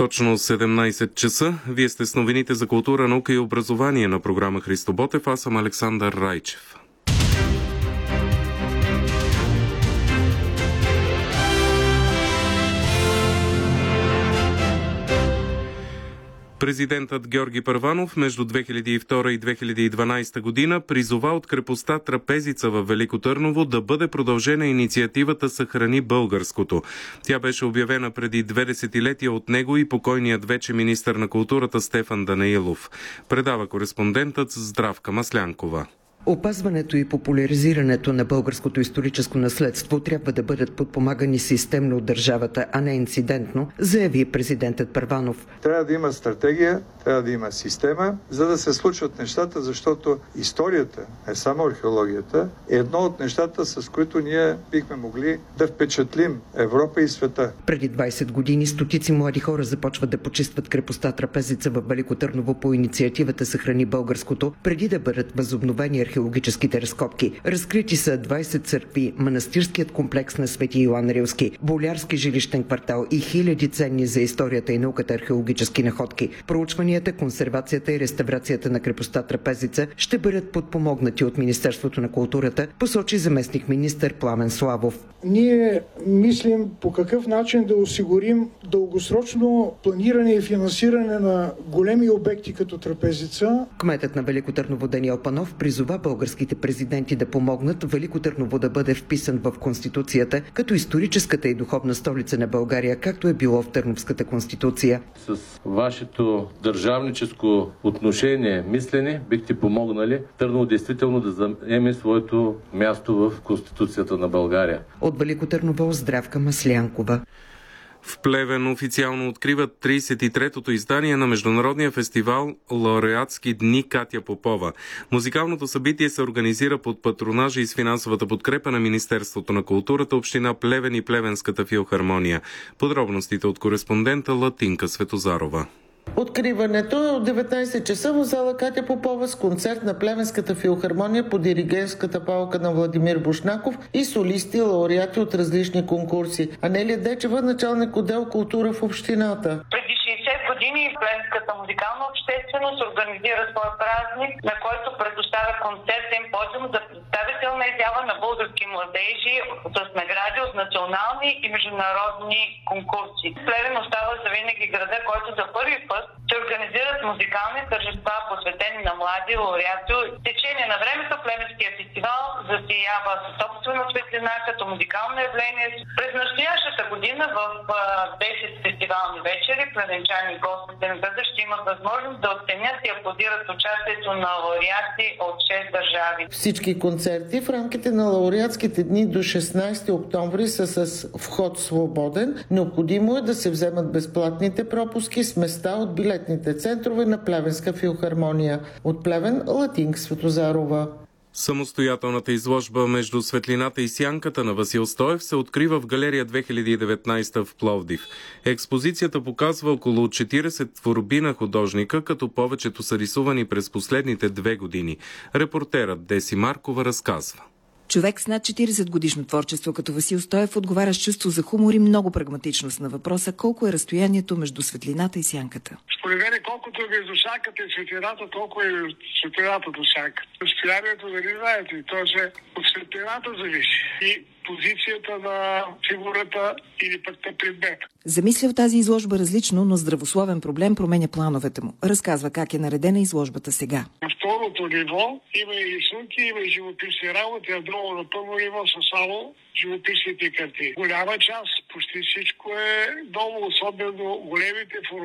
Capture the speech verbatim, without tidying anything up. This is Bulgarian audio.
Точно седемнайсет часа. Вие сте с новините за култура, наука и образование на програма Христо Ботев. Аз съм Александър Райчев. Президентът Георги Първанов между две хиляди и втора и две хиляди и дванайсета година призова от крепостта Трапезица във Велико Търново да бъде продължена инициативата "Съхрани българското". Тя беше обявена преди две десетилетия от него и покойният вече министър на културата Стефан Данаилов. Предава кореспондентът Здравка Маслянкова. Опазването и популяризирането на българското историческо наследство трябва да бъдат подпомагани системно от държавата, а не инцидентно, заяви президентът Първанов. Трябва да има стратегия, трябва да има система, за да се случват нещата, защото историята, не само археологията, е едно от нещата, с които ние бихме могли да впечатлим Европа и света. Преди двайсет години стотици млади хора започват да почистват крепостта Трапезица в Велико Търново по инициативата "Съхрани българското", преди да бъдат възобновени археологическите разкопки. Разкрити са двайсет църкви, манастирският комплекс на Свети Йоан Рилски, болярски жилищен квартал и хиляди ценни за историята и науката археологически находки. Проучванията, консервацията и реставрацията на крепостта Трапезица ще бъдат подпомогнати от Министерството на културата, посочи заместник министър Пламен Славов. Ние мислим по какъв начин да осигурим дългосрочно планиране и финансиране на големи обекти като Трапезица. Кметът на Велико Търново Даниел Панов призова българските президенти да помогнат Велико Търново да бъде вписан в Конституцията като историческата и духовна столица на България, както е било в Търновската конституция. С вашето държавническо отношение, мислене, бихте помогнали Търново действително да заеме своето място в Конституцията на България. От Велико Търново Здравка Маслянкова. В Плевен официално откриват трийсет и третото издание на международния фестивал "Лауреатски дни Катя Попова". Музикалното събитие се организира под патронажа и с финансовата подкрепа на Министерството на културата, община Плевен и Плевенската филхармония. Подробностите от кореспондента Латинка Светозарова. Откриването е от деветнайсет часа в зала Катя Попова с концерт на Плевенската филхармония по диригентската палка на Владимир Бушнаков и солисти, лауреати от различни конкурси. Анелия Дечева, началник отдел култура в общината. Преди шейсет години Плевенската музикална общественост организира своя празник, на който предоставя концертен подиум за представителна изява на български младежи с награди от национални и международни конкурси. Плевен остава завинаги града, който за първи път ще организират музикални тържества, посветени на млади лауреати. В течение на времето Плевенския фестивал засиява със собствена светлина като музикално явление. През настоящата година в десет фестивални вечери плевенчани и гостите на града ще имат възможност да оценят и аплодират участието на лауреати от шест държави. Всички концерти в рамките на лауреатските дни до шестнайсети октомври са с вход свободен. Необходимо е да се вземат безплатните пропуски с места от билетните центрове на Плевенска филхармония. От Плевен Латинка Светозарова. Самостоятелната изложба "Между светлината и сянката" на Васил Стоев се открива в галерия две хиляди и деветнайсета в Пловдив. Експозицията показва около четирийсет творби на художника, като повечето са рисувани през последните две години. Репортерът Деси Маркова разказва. Човек с над четирийсет годишно творчество като Васил Стоев отговаря с чувство за хумор и много прагматичност на въпроса колко е разстоянието между светлината и сянката. Според мен, колкото е между сянката и светлината, толкова е светлината до сянката. Разстоянието, нали знаете, то се от светлината зависи и позицията на фигурата или пък на предмета. Замислял тази изложба различно, но здравословен проблем променя плановете му. Разказва как е наредена изложбата сега. На второто ниво има и рисунки, има и живописни работи, а долу на първо ниво са само живописните картини. Голяма част, почти всичко е долу, особено големите форми.